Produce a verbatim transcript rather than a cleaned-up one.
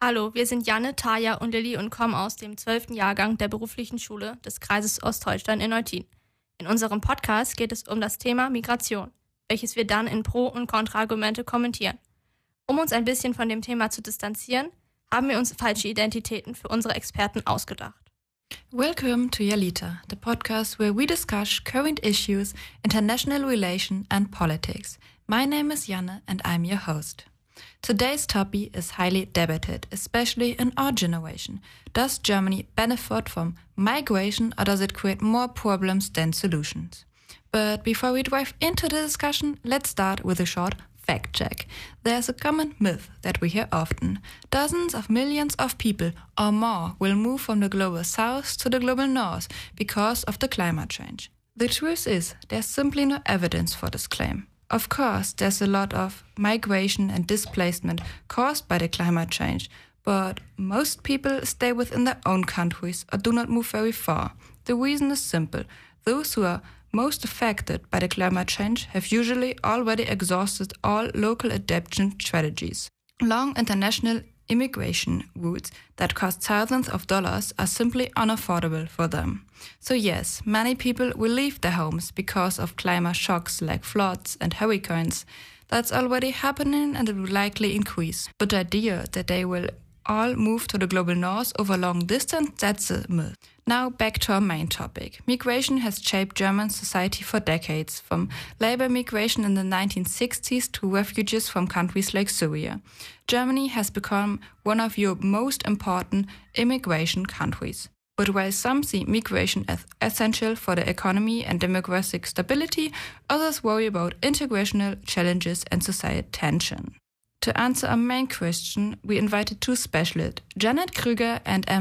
Hallo, wir sind Janne, Taja und Lilly und kommen aus dem zwölften Jahrgang der beruflichen Schule des Kreises Ostholstein in Eutin. In unserem Podcast geht es um das Thema Migration, welches wir dann in Pro- und Kontraargumente kommentieren. Um uns ein bisschen von dem Thema zu distanzieren, haben wir uns falsche Identitäten für unsere Experten ausgedacht. Welcome to Yalita, the podcast where we discuss current issues, international relations and politics. My name is Janne and I'm your host. Today's topic is highly debated, especially in our generation. Does Germany benefit from migration or does it create more problems than solutions? But before we dive into the discussion, let's start with a short fact check. There's a common myth that we hear often. Dozens of millions of people or more will move from the global south to the global north because of the climate change. The truth is, there's simply no evidence for this claim. Of course, there's a lot of migration and displacement caused by the climate change, but most people stay within their own countries or do not move very far. The reason is simple. Those who are most affected by the climate change have usually already exhausted all local adaptation strategies. Long international immigration routes that cost thousands of dollars are simply unaffordable for them. So yes, many people will leave their homes because of climate shocks like floods and hurricanes. That's already happening and it will likely increase. But the idea that they will all move to the global north over long distance, that's a myth. Now back to our main topic. Migration has shaped German society for decades, from labor migration in the nineteen sixties to refugees from countries like Syria. Germany has become one of Europe's most important immigration countries. But while some see migration as essential for the economy and demographic stability, others worry about integrational challenges and societal tension. To answer our main question, we invited two specialists, Janet Krüger and